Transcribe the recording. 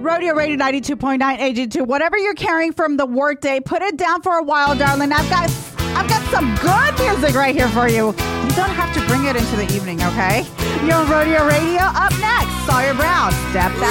Rodeo Radio 92.9 AG2. Whatever you're carrying from the workday, put it down for a while, darling. I've got some good music right here for you. You don't have to bring it into the evening, okay? You're on Rodeo Radio. Up next, Sawyer Brown. Step back.